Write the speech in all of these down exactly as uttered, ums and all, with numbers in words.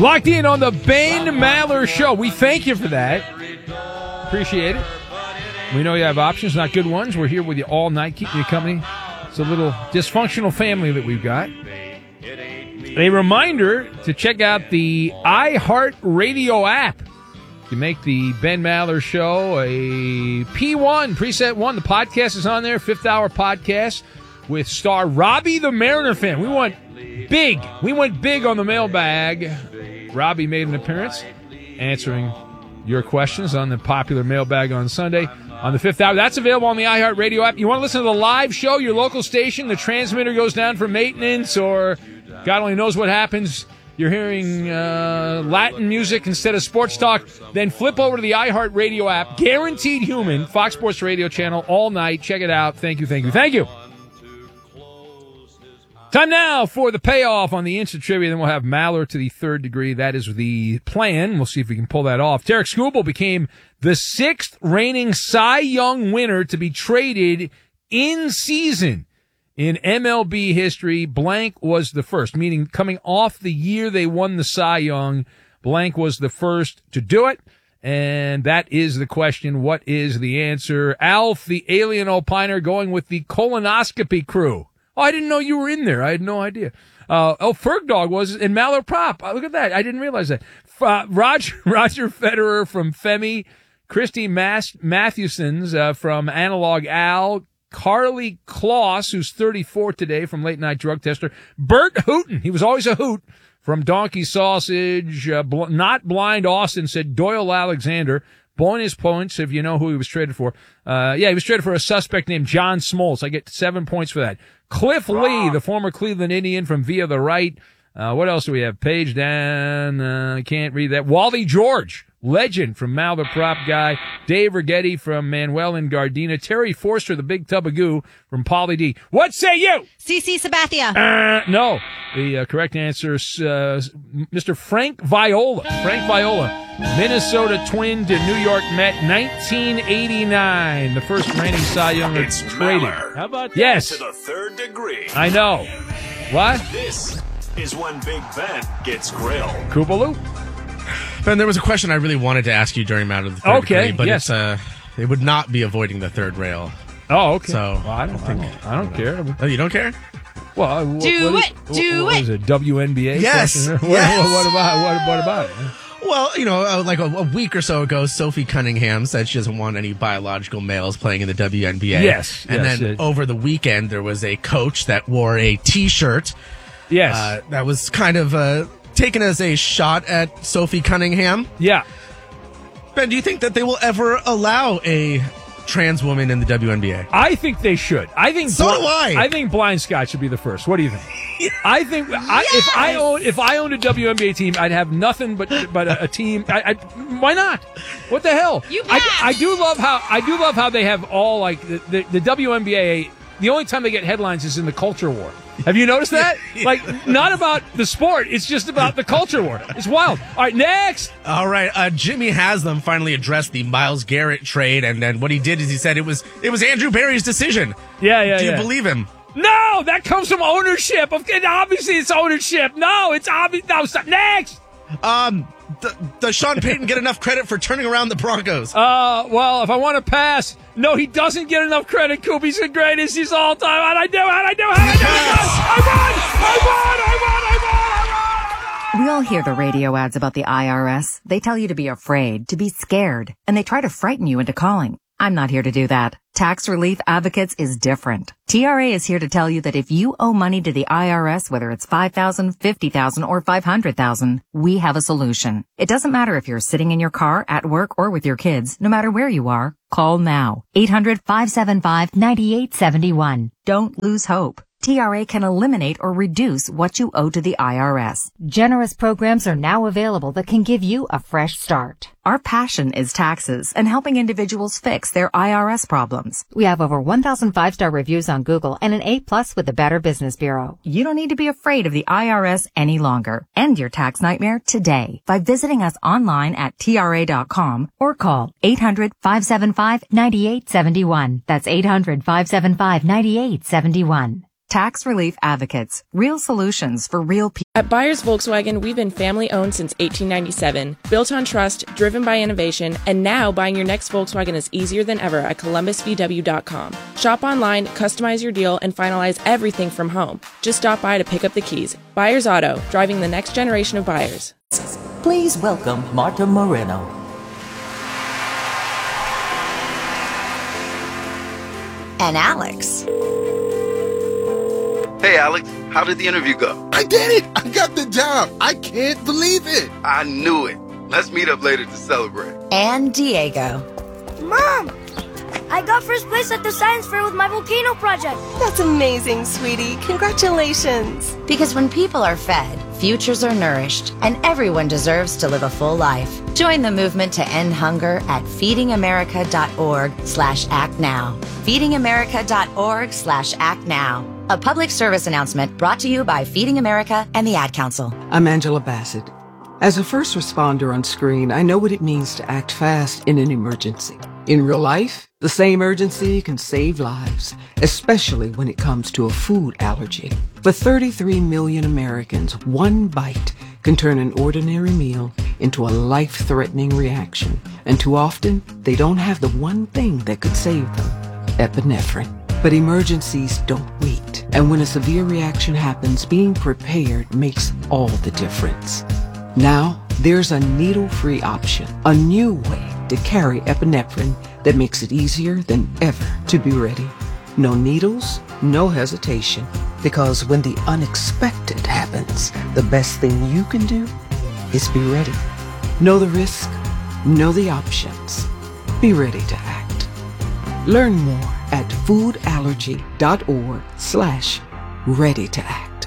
Locked in on the Ben Maller Show. We thank you for that. Appreciate it. We know you have options, not good ones. We're here with you all night, keeping you company. It's a little dysfunctional family that we've got. A reminder to check out the iHeartRadio app. You make the Ben Maller Show a P one, preset one. The podcast is on there, fifth hour podcast with star Robbie the Mariner fan. We went big. We went big on the mailbag. Robbie made an appearance answering your questions on the popular mailbag on Sunday on the fifth hour. That's available on the iHeartRadio app. You want to listen to the live show, your local station, the transmitter goes down for maintenance, or God only knows what happens, you're hearing uh, Latin music instead of sports talk, then flip over to the iHeartRadio app. Guaranteed Human, Fox Sports Radio channel all night. Check it out. Thank you, thank you, thank you. Time now for the payoff on the instant trivia. Then we'll have Maller to the third degree. That is the plan. We'll see if we can pull that off. Tarik Skubal became the sixth reigning Cy Young winner to be traded in season in M L B history. Blank was the first, meaning coming off the year they won the Cy Young, Blank was the first to do it. And that is the question. What is the answer? Alf, the alien opiner, going with the colonoscopy crew. Oh, I didn't know you were in there. I had no idea. Uh, oh, Fergdog was in Maller Prop. Oh, look at that. I didn't realize that. Uh, Roger, Roger Federer from Femi, Christy Mas- Mathewson's uh, from Analog Al, Carly Kloss, who's thirty-four today from Late Night Drug Tester, Bert Hooten, he was always a hoot, from Donkey Sausage, uh, bl- Not Blind Austin said Doyle Alexander, bonus points if you know who he was traded for. Uh, yeah, he was traded for a suspect named John Smoltz. I get seven points for that. Cliff Lee, the former Cleveland Indian from Via the Right. Uh, what else do we have? Page down. I uh, can't read that. Wally George, legend from Maller Prop Guy. Dave Rigetti from Manuel and Gardena. Terry Forster, the big tub of goo from Pauly D. What say you? C C Sabathia. Uh, no. The uh, correct answer is uh, Mister Frank Viola. Frank Viola, Minnesota Twin to New York Met, nineteen eighty-nine. The first reigning Cy Young It's traded. Maller. How about that? Yes. To the third degree. I know. What? This is when Big Ben gets grilled. Koopaloo? Ben, there was a question I really wanted to ask you during Matter of the Third Okay, degree, but yes. it's, uh, it would not be avoiding the third rail. Oh, okay. So, well, I don't, I don't, I don't care. Oh, you don't care? Well, what, Do what is, it, do what, it. What is it? W N B A? Yes, What, yes. What, what about what, what about it? Well, you know, uh, like a, a week or so ago, Sophie Cunningham said she doesn't want any biological males playing in the W N B A. Yes, And yes, then it- over the weekend, there was a coach that wore a T-shirt Yes. uh, that was kind of uh, taken as a shot at Sophie Cunningham. Yeah. Ben, do you think that they will ever allow a trans woman in the W N B A? I think they should. I think So do I. I think Blind Scott should be the first. What do you think? I think I, if I own if I owned a W N B A team, I'd have nothing but but a, a team. I, I, why not? What the hell? You I, pass. I do love how I do love how they have all like the, the, the W N B A. The only time they get headlines is in the culture war. Have you noticed that? Like, not about the sport. It's just about the culture war. It's wild. All right, next. All right, uh, Jimmy Haslam finally addressed the Myles Garrett trade, and then what he did is he said it was it was Andrew Berry's decision. Yeah, yeah, Do you yeah. believe him? No, that comes from ownership. Of- Obviously, it's ownership. No, it's obvious. No, stop. Next. Um, th- does Sean Payton get enough credit for turning around the Broncos? Uh, well, if I want to pass, no, he doesn't get enough credit. Coop, he's the greatest. He's all time. How'd I do? How'd I do? How'd I do? I won! I won! I won! I won! I won! We all hear the radio ads about the I R S. They tell you to be afraid, to be scared, and they try to frighten you into calling. I'm not here to do that. Tax Relief Advocates is different. T R A is here to tell you that if you owe money to the I R S, whether it's five thousand dollars, fifty thousand dollars, or five hundred thousand dollars, we have a solution. It doesn't matter if you're sitting in your car, at work, or with your kids. No matter where you are, call now. eight hundred, five seven five, nine eight seven one. Don't lose hope. T R A can eliminate or reduce what you owe to the I R S. Generous programs are now available that can give you a fresh start. Our passion is taxes and helping individuals fix their I R S problems. We have over one thousand five-star reviews on Google and an A plus with the Better Business Bureau. You don't need to be afraid of the I R S any longer. End your tax nightmare today by visiting us online at T R A dot com or call eight hundred, five seven five, nine eight seven one. That's eight hundred, five seven five, nine eight seven one. Tax Relief Advocates. Real solutions for real people. At Byers Volkswagen, we've been family-owned since eighteen ninety-seven, built on trust, driven by innovation, and now buying your next Volkswagen is easier than ever at Columbus V W dot com. Shop online, customize your deal, and finalize everything from home. Just stop by to pick up the keys. Byers Auto, driving the next generation of buyers. Please welcome Marta Moreno. And Alex. Hey, Alex, how did the interview go? I did it! I got the job! I can't believe it! I knew it. Let's meet up later to celebrate. And Diego. Mom! I got first place at the science fair with my volcano project. That's amazing, sweetie. Congratulations. Because when people are fed, futures are nourished, and everyone deserves to live a full life. Join the movement to end hunger at feedingamerica.org slash act now. feedingamerica.org slash act now. A public service announcement brought to you by Feeding America and the Ad Council. I'm Angela Bassett. As a first responder on screen, I know what it means to act fast in an emergency. In real life, the same urgency can save lives, especially when it comes to a food allergy. For thirty-three million Americans, one bite can turn an ordinary meal into a life-threatening reaction. And too often, they don't have the one thing that could save them, epinephrine. But emergencies don't wait. And when a severe reaction happens, being prepared makes all the difference. Now, there's a needle-free option, a new way to carry epinephrine that makes it easier than ever to be ready. No needles, no hesitation, because when the unexpected happens, the best thing you can do is be ready. Know the risk, know the options. Be ready to act. Learn more at foodallergy.org slash ready to act.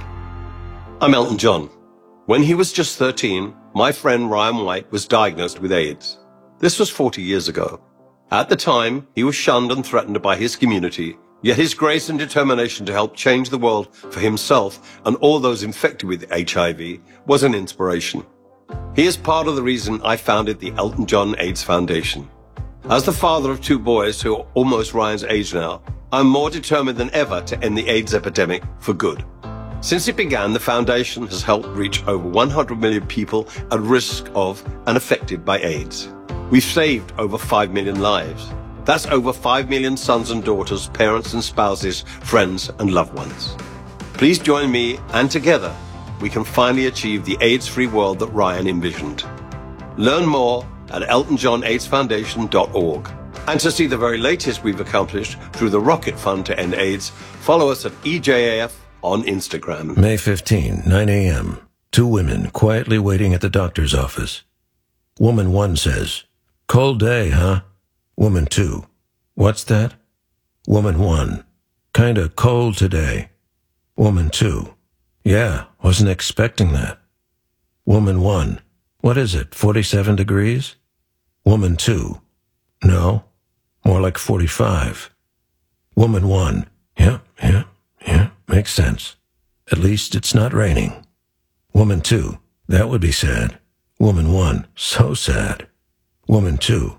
I'm Elton John. When he was just thirteen, my friend Ryan White was diagnosed with AIDS. This was forty years ago. At the time, he was shunned and threatened by his community, yet his grace and determination to help change the world for himself and all those infected with H I V was an inspiration. He is part of the reason I founded the Elton John AIDS Foundation. As the father of two boys who are almost Ryan's age now, I'm more determined than ever to end the AIDS epidemic for good. Since it began, the foundation has helped reach over one hundred million people at risk of and affected by AIDS. We've saved over five million lives. That's over five million sons and daughters, parents and spouses, friends and loved ones. Please join me, and together we can finally achieve the AIDS-free world that Ryan envisioned. Learn more at elton john aids foundation dot org. And to see the very latest we've accomplished through the Rocket Fund to End AIDS, follow us at E J A F on Instagram. May fifteenth, nine a.m. Two women quietly waiting at the doctor's office. Woman one says, "Cold day, huh?" Woman two, "What's that?" Woman one, "Kinda cold today." Woman two, "Yeah, wasn't expecting that." Woman one, "What is it, forty-seven degrees?" Woman two, "No, more like forty-five." Woman one, "Yeah, yeah, yeah, makes sense. At least it's not raining." Woman two, "That would be sad." Woman one, "So sad." Woman two,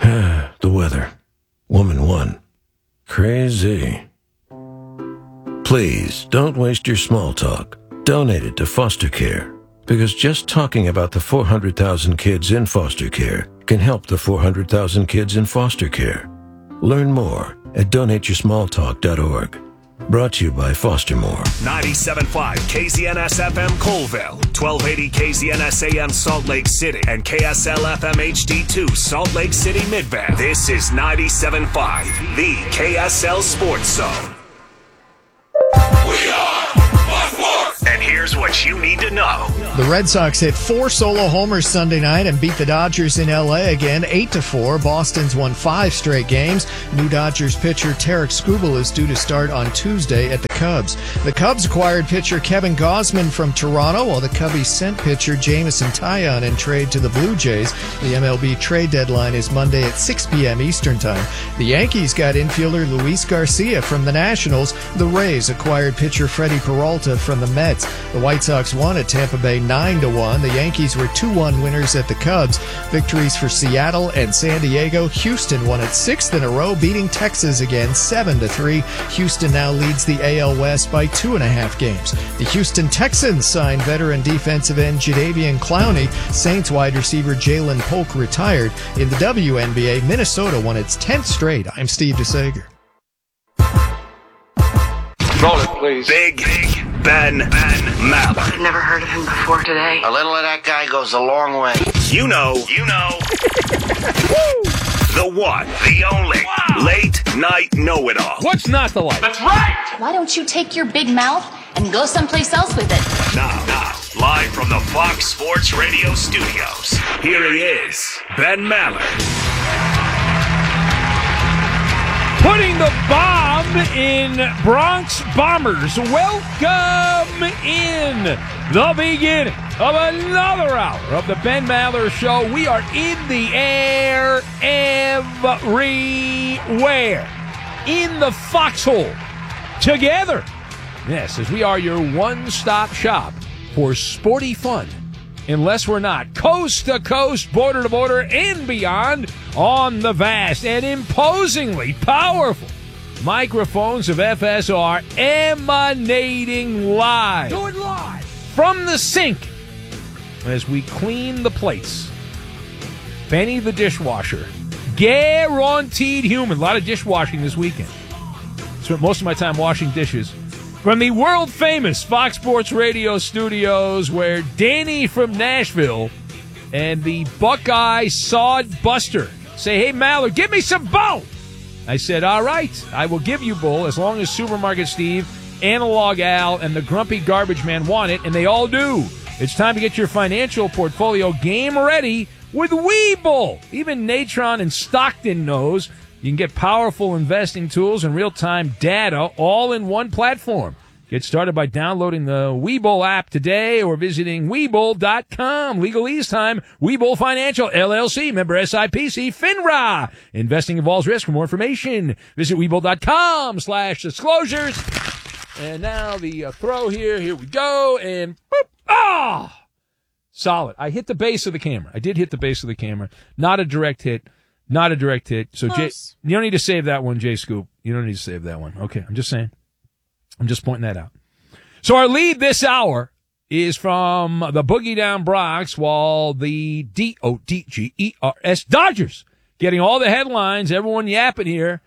"The weather." Woman one, "Crazy." Please, don't waste your small talk. Donate it to foster care. Because just talking about the four hundred thousand kids in foster care can help the four hundred thousand kids in foster care. Learn more at donate your small talk dot org. Brought to you by Fostermore. ninety-seven point five K Z N S F M Colville, twelve eighty K Z N S A M Salt Lake City, and K S L F M H D two Salt Lake City Midvale. This is ninety-seven point five, the K S L Sports Zone. We are on sports. And here's what you need to know. The Red Sox hit four solo homers Sunday night and beat the Dodgers in L A again, eight to four. Boston's won five straight games. New Dodgers pitcher Tarik Skubal is due to start on Tuesday at the Cubs. The Cubs acquired pitcher Kevin Gausman from Toronto, while the Cubbies sent pitcher Jameson Taillon in trade to the Blue Jays. The M L B trade deadline is Monday at six p.m. Eastern Time. The Yankees got infielder Luis Garcia from the Nationals. The Rays acquired pitcher Freddie Peralta from the Mets. The The White Sox won at Tampa Bay nine to one. The Yankees were two one winners at the Cubs. Victories for Seattle and San Diego. Houston won its sixth in a row, beating Texas again seven to three. Houston now leads the A L West by two and a half games. The Houston Texans signed veteran defensive end Jadeveon Clowney. Saints wide receiver Jalen Polk retired. In the W N B A, Minnesota won its tenth straight. I'm Steve DeSager. Roll it, please. Big, Big Ben, Ben Maller. I've never heard of him before today. A little of that guy goes a long way. You know, you know. The one, the only, wow. Late night know-it-all. What's not the light? That's right! Why don't you take your big mouth and go someplace else with it? Now, now, live from the Fox Sports Radio studios, here he is, Ben Maller. Putting the bomb in Bronx Bombers. Welcome in the beginning of another hour of the Ben Maller Show. We are in the air everywhere. In the foxhole. Together. Yes, as we are your one-stop shop for sporty fun. Unless we're not coast to coast, border to border, and beyond on the vast and imposingly powerful microphones of F S R emanating live. Do it live! From the sink as we clean the plates. Benny the dishwasher. Guaranteed human. A lot of dishwashing this weekend. Spent most of my time washing dishes. From the world-famous Fox Sports Radio studios, where Danny from Nashville and the Buckeye Sod Buster say, hey, Maller, give me some bull. I said, all right, I will give you bull as long as Supermarket Steve, Analog Al, and the Grumpy Garbage Man want it, and they all do. It's time to get your financial portfolio game ready with Webull. Even Natron and Stockton knows you can get powerful investing tools and real-time data all in one platform. Get started by downloading the Webull app today or visiting Webull dot com. Legalese time. Webull Financial, L L C, member S I P C, FINRA. Investing involves risk. For more information, visit Webull dot com slash disclosures. And now the uh, throw here. Here we go. And boop. Ah! Solid. I hit the base of the camera. I did hit the base of the camera. Not a direct hit. Not a direct hit. So, Jay, you don't need to save that one, Jay Scoop. You don't need to save that one. Okay, I'm just saying. I'm just pointing that out. So our lead this hour is from the Boogie Down Bronx, while the D O D G E R S Dodgers getting all the headlines, everyone yapping here,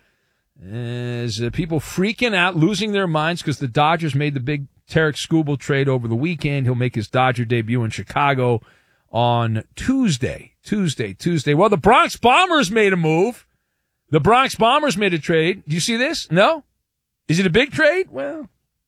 as uh, people freaking out, losing their minds because the Dodgers made the big Tarek Skubal trade over the weekend. He'll make his Dodger debut in Chicago on Tuesday. Tuesday, Tuesday. Well, the Bronx Bombers made a move. The Bronx Bombers made a trade. Do you see this? No? Is it a big trade? Well,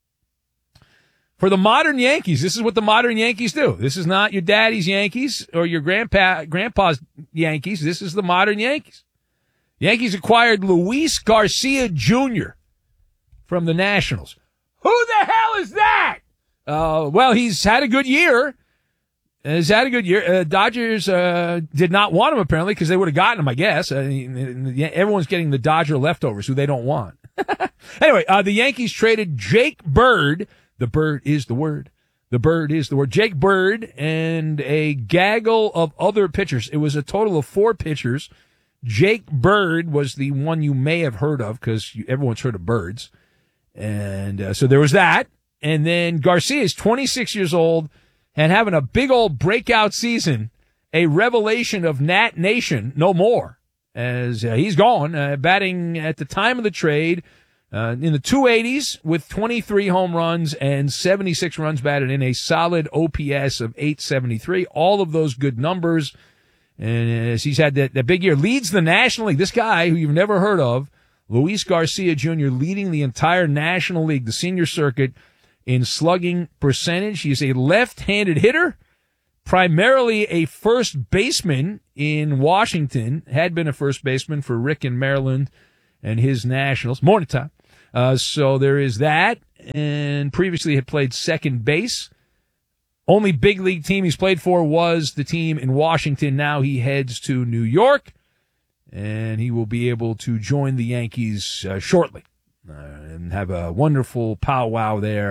for the modern Yankees, this is what the modern Yankees do. This is not your daddy's Yankees or your grandpa, grandpa's Yankees. This is the modern Yankees. Yankees acquired Luis Garcia Junior from the Nationals. Who the hell is that? Uh, well, he's had a good year. He's had a good year. Uh, Dodgers uh, did not want him, apparently, because they would have gotten him, I guess. Uh, everyone's getting the Dodger leftovers who they don't want. Anyway, uh, the Yankees traded Jake Bird. The bird is the word. The bird is the word. Jake Bird and a gaggle of other pitchers. It was a total of four pitchers. Jake Bird was the one you may have heard of because everyone's heard of birds. And uh, so there was that. And then Garcia is twenty-six years old and having a big old breakout season, a revelation of Nat Nation, no more, as uh, he's gone, uh, batting at the time of the trade uh, in the two eighties with twenty-three home runs and seventy-six runs batted in, a solid O P S of eight seventy-three. All of those good numbers. And as he's had that, that big year, leads the National League. This guy who you've never heard of, Luis Garcia Junior, leading the entire National League, the senior circuit, in slugging percentage. He's a left-handed hitter, primarily a first baseman in Washington, had been a first baseman for Rick in Maryland and his Nationals. Morning time. Uh, so there is that, and previously had played second base. Only big league team he's played for was the team in Washington. Now he heads to New York, and he will be able to join the Yankees uh, shortly uh, and have a wonderful powwow there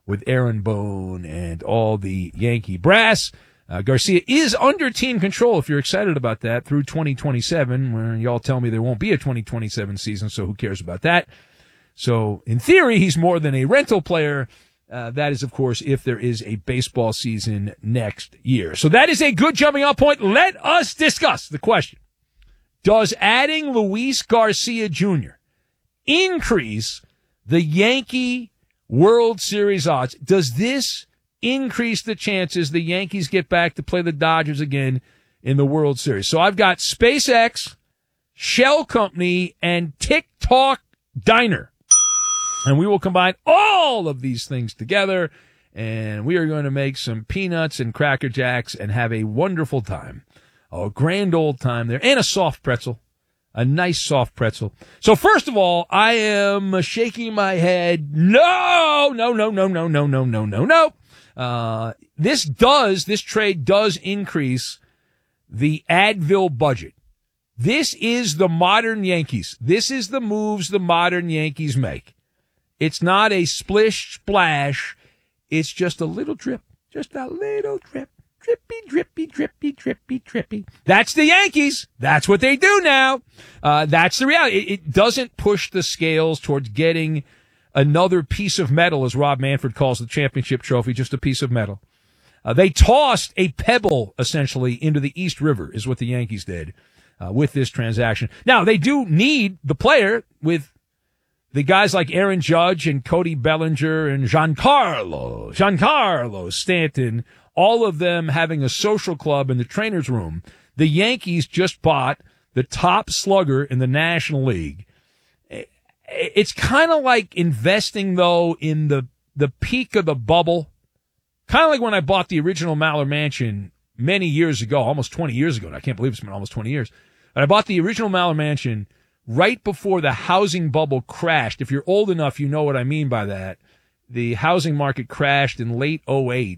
with Aaron Boone and all the Yankee brass. Uh, Garcia is under team control, if you're excited about that, through twenty twenty-seven, where y'all tell me there won't be a twenty twenty-seven season, so who cares about that? So, in theory, he's more than a rental player. Uh, that is, of course, if there is a baseball season next year. So that is a good jumping off point. Let us discuss the question. Does adding Luis Garcia Junior increase the Yankee World Series odds? Does this increase the chances the Yankees get back to play the Dodgers again in the World Series? So I've got SpaceX, Shell Company, and TikTok Diner. And we will combine all of these things together, and we are going to make some peanuts and Cracker Jacks and have a wonderful time. A grand old time there. And a soft pretzel. A nice soft pretzel. So first of all, I am shaking my head. No, no, no, no, no, no, no, no, no, no. Uh, this does, this trade does increase the Advil budget. This is the modern Yankees. This is the moves the modern Yankees make. It's not a splish splash. It's just a little drip. Just a little drip. Drippy, drippy, drippy, drippy, drippy. That's the Yankees. That's what they do now. Uh, that's the reality. It, it doesn't push the scales towards getting another piece of metal, as Rob Manfred calls the championship trophy, just a piece of metal. Uh, they tossed a pebble, essentially, into the East River, is what the Yankees did uh, with this transaction. Now, they do need the player with the guys like Aaron Judge and Cody Bellinger and Giancarlo, Giancarlo Stanton, all of them having a social club in the trainer's room. The Yankees just bought the top slugger in the National League. It's kind of like investing, though, in the, the peak of the bubble. Kind of like when I bought the original Maller Mansion many years ago, almost twenty years ago. And I can't believe it's been almost twenty years. But I bought the original Maller Mansion right before the housing bubble crashed. If you're old enough, you know what I mean by that. The housing market crashed in late oh eight,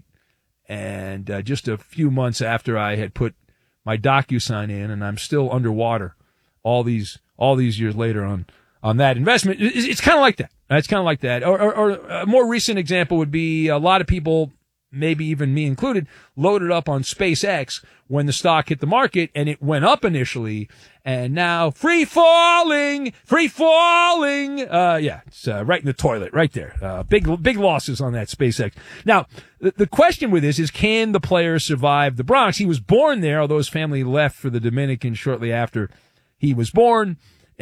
and uh, just a few months after I had put my DocuSign in, and I'm still underwater all these all these years later on on that investment. It's, it's kind of like that. It's kind of like that. Or, or, or a more recent example would be a lot of people, maybe even me included, loaded up on SpaceX when the stock hit the market, and it went up initially, and now free falling, free falling. Uh, yeah, it's uh, right in the toilet, right there. Uh, big, big losses on that SpaceX. Now, the, the question with this is, can the player survive the Bronx? He was born there, although his family left for the Dominican shortly after he was born.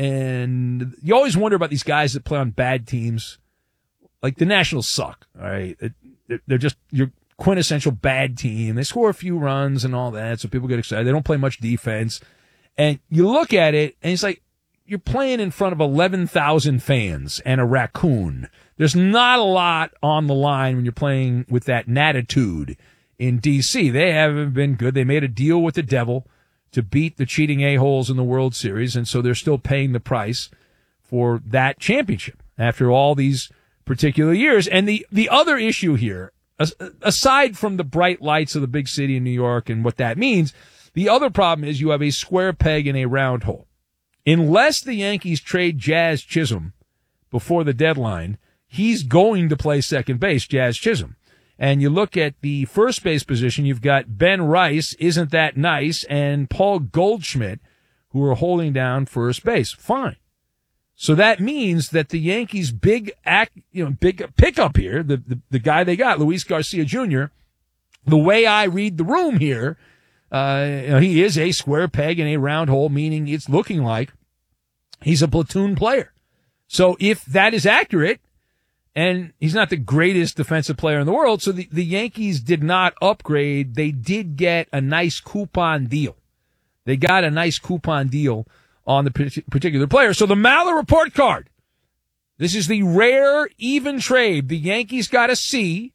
And you always wonder about these guys that play on bad teams. Like the Nationals suck, all right? They're just your quintessential bad team. They score a few runs and all that, so people get excited. They don't play much defense. And you look at it, and it's like you're playing in front of eleven thousand fans and a raccoon. There's not a lot on the line when you're playing with that natitude in D C. They haven't been good. They made a deal with the devil to beat the cheating a-holes in the World Series, and so they're still paying the price for that championship after all these particular years. And the, the other issue here, aside from the bright lights of the big city in New York and what that means, the other problem is you have a square peg in a round hole. Unless the Yankees trade Jazz Chisholm before the deadline, he's going to play second base, Jazz Chisholm. And you look at the first base position, you've got Ben Rice, Isn't That Nice, and Paul Goldschmidt, who are holding down first base. Fine. So that means that the Yankees' big act, you know, big pickup here, the, the, the guy they got, Luis Garcia Junior, the way I read the room here, uh, you know, he is a square peg in a round hole, meaning it's looking like he's a platoon player. So if that is accurate, and he's not the greatest defensive player in the world, so the, the Yankees did not upgrade. They did get a nice coupon deal. They got a nice coupon deal on the particular player. So the Maller report card. This is the rare even trade. The Yankees got a C,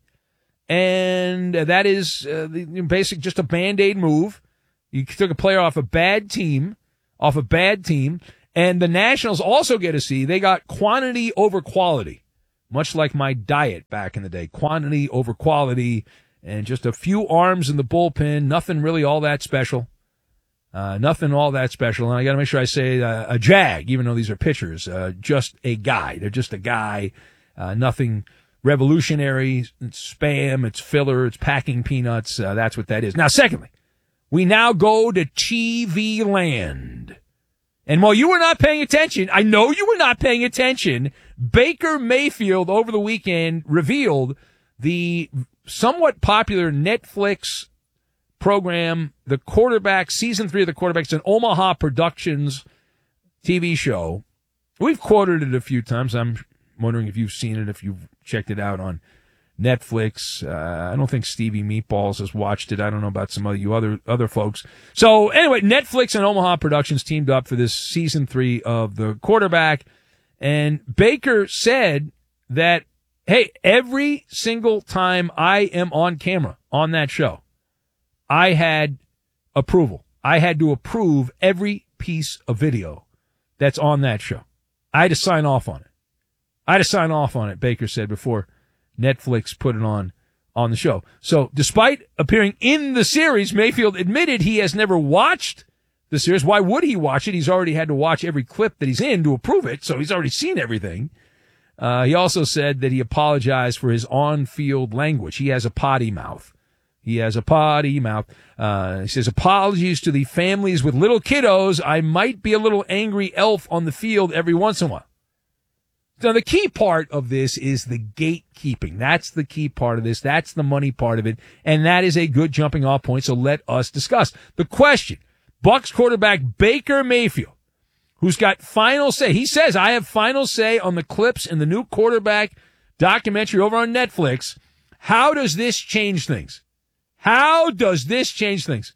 and that is uh, the basic, just a Band-Aid move. You took a player off a bad team, off a bad team, and the Nationals also get a C. They got quantity over quality, much like my diet back in the day. Quantity over quality, and just a few arms in the bullpen. Nothing really all that special. Uh, nothing all that special. And I got to make sure I say uh, a Jag, even though these are pitchers. Uh, just a guy. They're just a guy. Uh, nothing revolutionary. It's spam. It's filler. It's packing peanuts. Uh, that's what that is. Now, secondly, we now go to T V land. And while you were not paying attention, I know you were not paying attention, Baker Mayfield over the weekend revealed the somewhat popular Netflix program, The Quarterback, season three of The Quarterback. It's an Omaha Productions T V show. We've quoted it a few times. I'm wondering if you've seen it, if you've checked it out on Netflix. Uh, I don't think Stevie Meatballs has watched it. I don't know about some of you other other folks. So anyway, Netflix and Omaha Productions teamed up for this season three of The Quarterback. And Baker said that, hey, every single time I am on camera on that show, I had approval. I had to approve every piece of video that's on that show. I had to sign off on it. I had to sign off on it, Baker said, before Netflix put it on on the show. So despite appearing in the series, Mayfield admitted he has never watched the series. Why would he watch it? He's already had to watch every clip that he's in to approve it, so he's already seen everything. Uh, he also said that he apologized for his on-field language. He has a potty mouth. He has a potty mouth. Uh, he says, apologies to the families with little kiddos. I might be a little angry elf on the field every once in a while. Now, the key part of this is the gatekeeping. That's the key part of this. That's the money part of it. And that is a good jumping off point. So let us discuss the question. Bucs quarterback Baker Mayfield, who's got final say. He says, I have final say on the clips in the new quarterback documentary over on Netflix. How does this change things? How does this change things?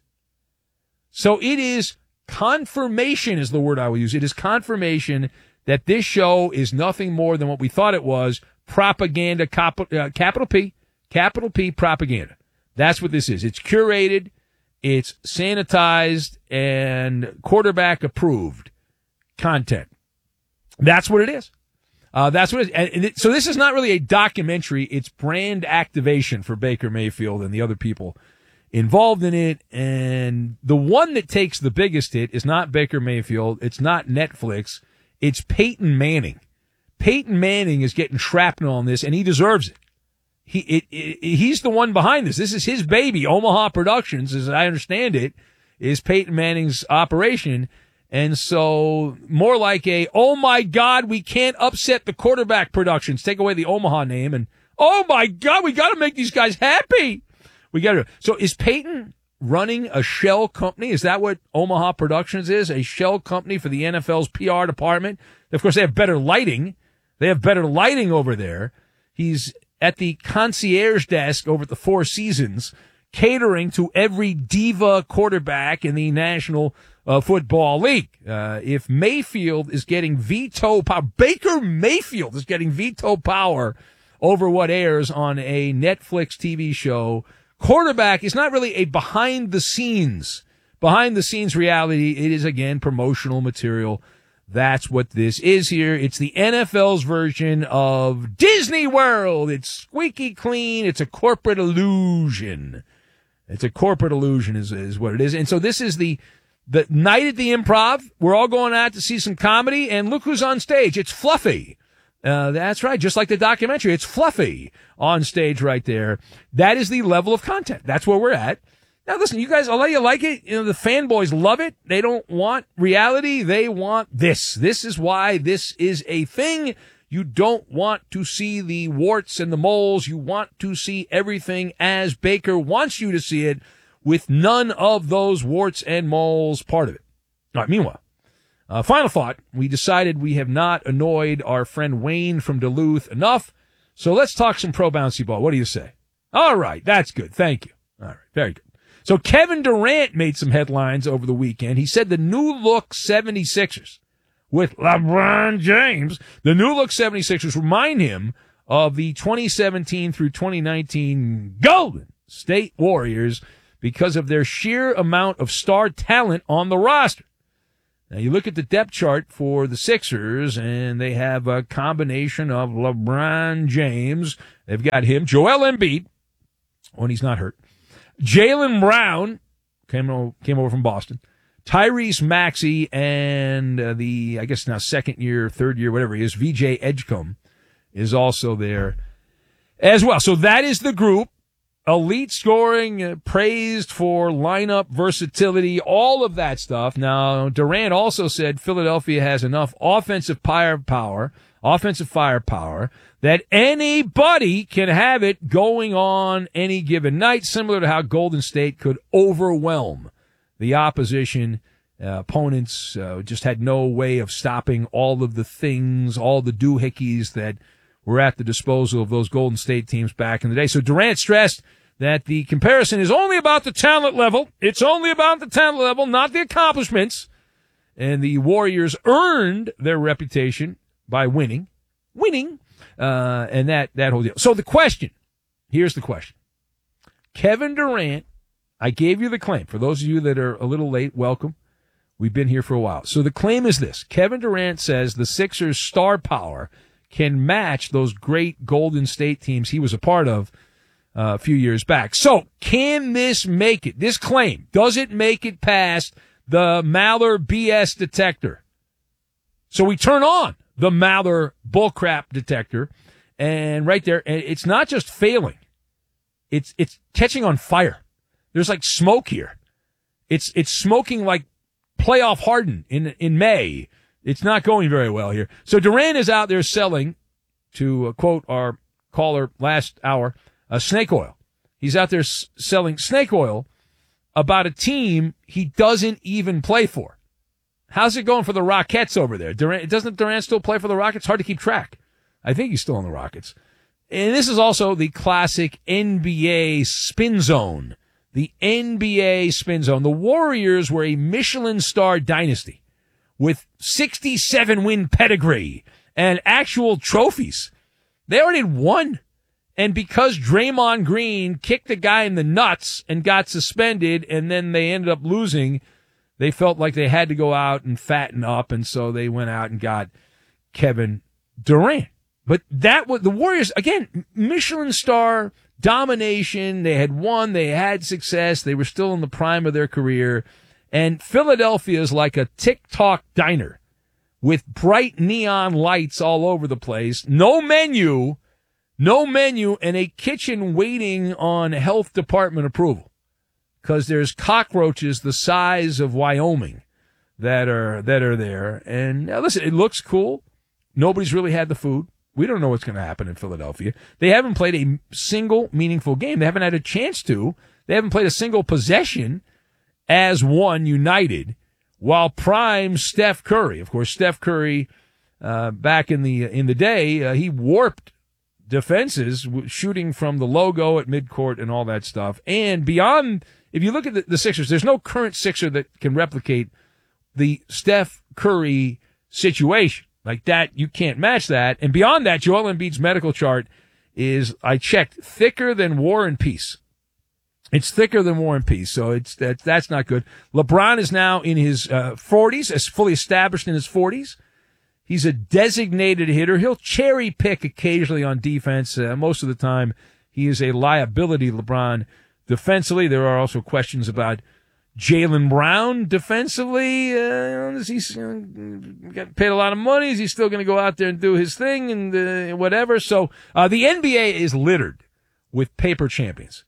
So it is confirmation is the word I will use. It is confirmation that this show is nothing more than what we thought it was, propaganda, cap- uh, capital P, capital P propaganda. That's what this is. It's curated, it's sanitized, and quarterback approved content. That's what it is. Uh, that's what it is. And, and it, so this is not really a documentary. It's brand activation for Baker Mayfield and the other people involved in it. And the one that takes the biggest hit is not Baker Mayfield. It's not Netflix. It's Peyton Manning. Peyton Manning is getting shrapnel on this, and he deserves it. He it, it, he's the one behind this. This is his baby. Omaha Productions, as I understand it, is Peyton Manning's operation. And so more like a, oh, my God, we can't upset the quarterback productions. Take away the Omaha name, and, oh, my God, we got to make these guys happy. We got to. So is Peyton running a shell company? Is that what Omaha Productions is? A shell company for the N F L's P R department? Of course, they have better lighting. They have better lighting over there. He's at the concierge desk over at the Four Seasons, catering to every diva quarterback in the National uh, Football League. Uh, if Mayfield is getting veto power, Baker Mayfield is getting veto power over what airs on a Netflix T V show, quarterback is not really a behind the scenes, behind the scenes reality. It is, again, promotional material. That's what this is here. It's the N F L's version of Disney World. It's squeaky clean. It's a corporate illusion. It's a corporate illusion is, is what it is. And so this is the, the night at the Improv. We're all going out to see some comedy, and look who's on stage. It's Fluffy. Uh, that's right. Just like the documentary, it's Fluffy on stage right there. That is the level of content. That's where we're at. Now, listen, you guys, I'll let you like it. You know, the fanboys love it. They don't want reality. They want this. This is why this is a thing. You don't want to see the warts and the moles. You want to see everything as Baker wants you to see it, with none of those warts and moles part of it. All right, meanwhile, Uh, final thought, we decided we have not annoyed our friend Wayne from Duluth enough, so let's talk some pro bouncy ball. What do you say? All right, that's good. Thank you. All right, very good. So Kevin Durant made some headlines over the weekend. He said the new look seventy-sixers with LeBron James, the new look seventy-sixers remind him of the twenty seventeen through twenty nineteen Golden State Warriors because of their sheer amount of star talent on the roster. Now, you look at the depth chart for the Sixers, and they have a combination of LeBron James. They've got him, Joel Embiid, when he's not hurt. Jaylen Brown came over, came over from Boston. Tyrese Maxey and uh, the, I guess now second year, third year, whatever he is, V J Edgecombe is also there. as well. So that is the group. Elite scoring, uh, praised for lineup versatility, all of that stuff. Now, Durant also said Philadelphia has enough offensive firepower, offensive firepower, that anybody can have it going on any given night, similar to how Golden State could overwhelm the opposition. Uh, opponents uh, just had no way of stopping all of the things, all the doohickeys that were at the disposal of those Golden State teams back in the day. So Durant stressed that the comparison is only about the talent level. It's only about the talent level, not the accomplishments. And the Warriors earned their reputation by winning, winning, uh, and that, that whole deal. So the question, here's the question. Kevin Durant, I gave you the claim. For those of you that are a little late, welcome. We've been here for a while. So the claim is this. Kevin Durant says the Sixers' star power can match those great Golden State teams he was a part of uh, a few years back. So can this make it? This claim, does it make it past the Maller B S detector? So we turn on the Maller bullcrap detector, and right there, it's not just failing. It's it's catching on fire. There's like smoke here. It's it's smoking like playoff Harden in in May. It's not going very well here. So Durant is out there selling, to uh, quote our caller last hour, uh, snake oil. He's out there s- selling snake oil about a team he doesn't even play for. How's it going for the Rockets over there? Durant, doesn't Durant still play for the Rockets? Hard to keep track. I think he's still on the Rockets. And this is also the classic N B A spin zone. The N B A spin zone. The Warriors were a Michelin star dynasty with sixty-seven win pedigree and actual trophies. They already had won. And because Draymond Green kicked the guy in the nuts and got suspended, and then they ended up losing, they felt like they had to go out and fatten up, and so they went out and got Kevin Durant. But that was the Warriors, again, Michelin star domination. They had won. They had success. They were still in the prime of their career. And Philadelphia is like a TikTok diner with bright neon lights all over the place. No menu, no menu, and a kitchen waiting on health department approval. Because there's cockroaches the size of Wyoming that are that are there. And now listen, it looks cool. Nobody's really had the food. We don't know what's going to happen in Philadelphia. They haven't played a single meaningful game. They haven't had a chance to. They haven't played a single possession as one united, while prime Steph Curry, of course, Steph Curry, uh, back in the in the day, uh, he warped defenses, shooting from the logo at midcourt and all that stuff. And beyond, if you look at the, the Sixers, there's no current Sixer that can replicate the Steph Curry situation. Like that, you can't match that. And beyond that, Joel Embiid's medical chart is, I checked, thicker than War and Peace. It's thicker than War and Peace, so it's that that's not good. LeBron is now in his uh, forties, as fully established in his forties. He's a designated hitter. He'll cherry pick occasionally on defense. Uh, most of the time, he is a liability, LeBron, defensively. There are also questions about Jaylen Brown defensively. Uh, is he uh, got paid a lot of money? Is he still going to go out there and do his thing and uh, whatever? So uh, the N B A is littered with paper champions.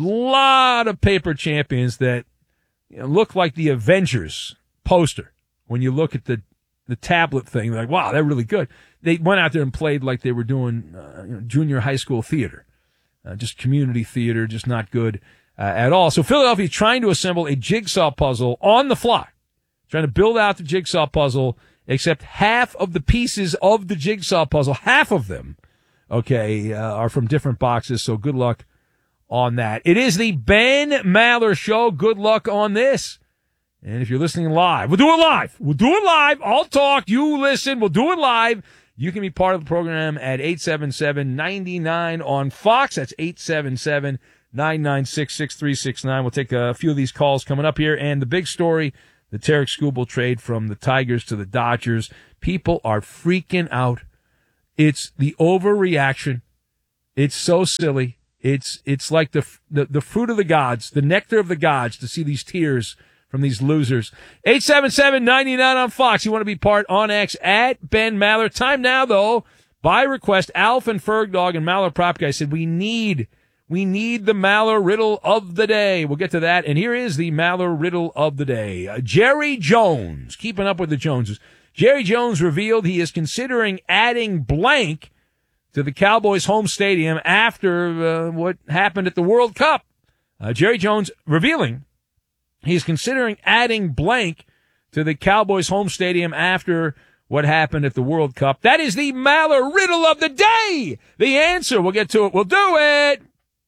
Lot of paper champions that, you know, look like the Avengers poster. When you look at the the tablet thing, like, wow, they're really good. They went out there and played like they were doing uh, you know, junior high school theater, uh, just community theater, just not good uh, at all. So Philadelphia is trying to assemble a jigsaw puzzle on the fly, trying to build out the jigsaw puzzle, except half of the pieces of the jigsaw puzzle, half of them, okay, uh, are from different boxes. So good luck on that. It is the Ben Maller Show. Good luck on this. And if you're listening live, we'll do it live. We'll do it live. I'll talk. You listen. We'll do it live. You can be part of the program at eight seven seven, nine nine on Fox. That's eight seven seven, nine nine six, six three six nine. We'll take a few of these calls coming up here. And the big story, the Tarek Skubal trade from the Tigers to the Dodgers. People are freaking out. It's the overreaction. It's so silly. It's it's like the, the the fruit of the gods, the nectar of the gods, to see these tears from these losers. eight seven seven, nine nine on Fox. You want to be part on X at Ben Maller. Time now, though, By request, Alf and Fergdog and Maller Prop Guy said, we need, we need the Maller riddle of the day. We'll get to that. And here is the Maller riddle of the day. Uh, Jerry Jones, keeping up with the Joneses. Jerry Jones revealed he is considering adding blank to the Cowboys' home stadium after uh, what happened at the World Cup. Uh, Jerry Jones revealing he's considering adding blank to the Cowboys' home stadium after what happened at the World Cup. That is the Maller riddle of the day. The answer, we'll get to it. We'll do it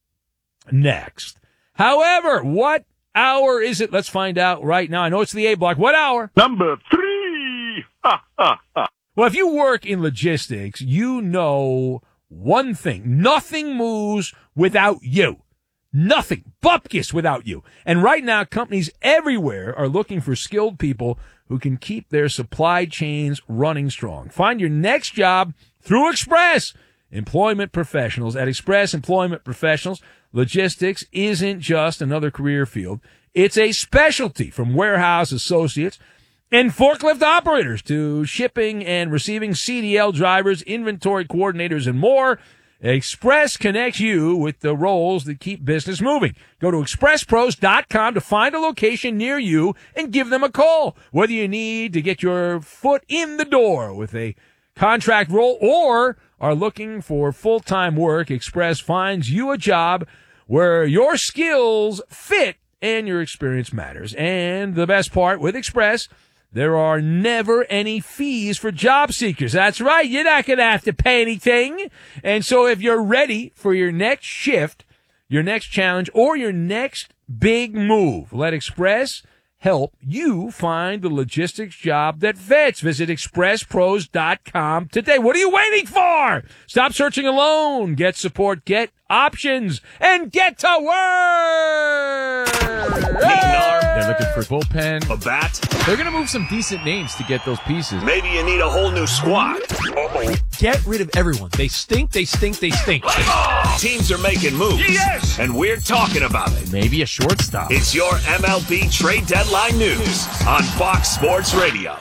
next. However, what hour is it? Let's find out right now. I know it's the A block. What hour? Number three. Ha, ha, ha. Well, if you work in logistics, you know one thing. Nothing moves without you. Nothing. Bupkis without you. And right now, companies everywhere are looking for skilled people who can keep their supply chains running strong. Find your next job through Express Employment Professionals. At Express Employment Professionals, logistics isn't just another career field. It's a specialty, from warehouse associates and forklift operators to shipping and receiving C D L drivers, inventory coordinators, and more. Express connects you with the roles that keep business moving. Go to express pros dot com to find a location near you and give them a call. Whether you need to get your foot in the door with a contract role or are looking for full-time work, Express finds you a job where your skills fit and your experience matters. And the best part with Express, there are never any fees for job seekers. That's right. You're not going to have to pay anything. And so if you're ready for your next shift, your next challenge, or your next big move, let Express help you find the logistics job that fits. Visit express pros dot com today. What are you waiting for? Stop searching alone. Get support, get options, and get to work. They're looking for bullpen, a bat. They're going to move some decent names to get those pieces. Maybe you need a whole new squad. Uh-oh. Get rid of everyone. They stink, they stink, they stink. Oh, teams are making moves. Yes! And we're talking about it. Maybe a shortstop. It's your M L B trade deadline news on Fox Sports Radio.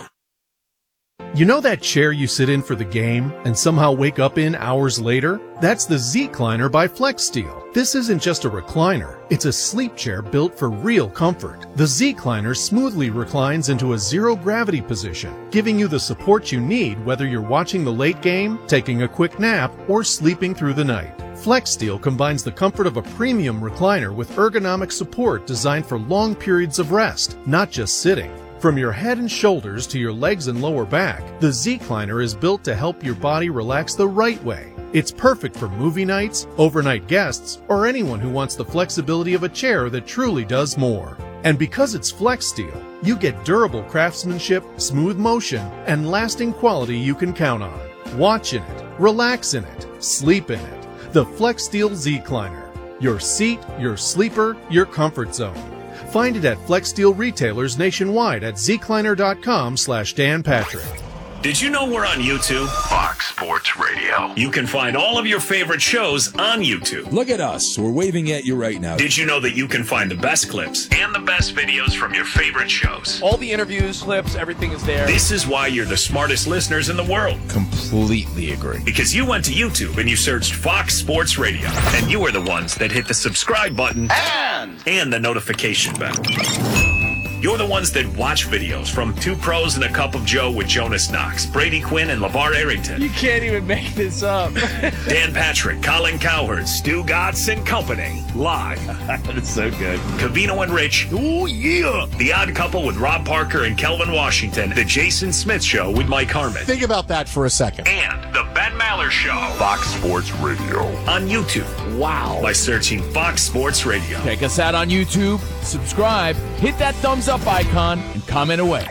You know that chair you sit in for the game and somehow wake up in hours later? That's the Z-Cliner by FlexSteel. This isn't just a recliner. It's a sleep chair built for real comfort. The Z-Cliner smoothly reclines into a zero-gravity position, giving you the support you need whether you're watching the late game, taking a quick nap, or sleeping through the night. FlexSteel combines the comfort of a premium recliner with ergonomic support designed for long periods of rest, not just sitting. From your head and shoulders to your legs and lower back, the Z-Cliner is built to help your body relax the right way. It's perfect for movie nights, overnight guests, or anyone who wants the flexibility of a chair that truly does more. And because it's FlexSteel, you get durable craftsmanship, smooth motion, and lasting quality you can count on. Watch in it, relax in it, sleep in it. The FlexSteel Z-Cliner. Your seat, your sleeper, your comfort zone. Find it at FlexSteel retailers nationwide at zcliner.com slash Dan Patrick. Did you know we're on YouTube? Fox Sports Radio. You can find all of your favorite shows on YouTube. Look at us. We're waving at you right now. Did you know that you can find the best clips and the best videos from your favorite shows? All the interviews, clips, everything is there. This is why you're the smartest listeners in the world. Completely agree. Because you went to YouTube and you searched Fox Sports Radio. And you were the ones that hit the subscribe button and, and the notification bell. You're the ones that watch videos from Two Pros and a Cup of Joe with Jonas Knox, Brady Quinn, and LeVar Arrington. You can't even make this up. Dan Patrick, Colin Cowherd, Stu Godson and Company. Live. That's so good. Cavino and Rich. Oh, yeah. The Odd Couple with Rob Parker and Kelvin Washington. The Jason Smith Show with Mike Harmon. Think about that for a second. And The Ben Maller Show. Fox Sports Radio. On YouTube. Wow. By searching Fox Sports Radio. Check us out on YouTube. Subscribe. Hit that thumbs up icon and comment away.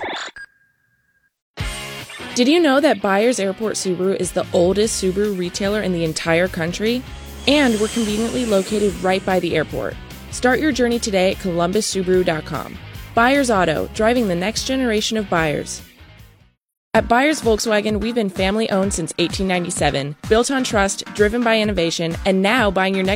Did you know that Byers Airport Subaru is the oldest Subaru retailer in the entire country? And we're conveniently located right by the airport. Start your journey today at columbus subaru dot com. Byers Auto, driving the next generation of buyers. At Byers Volkswagen, we've been family-owned since eighteen ninety-seven, built on trust, driven by innovation, and now buying your next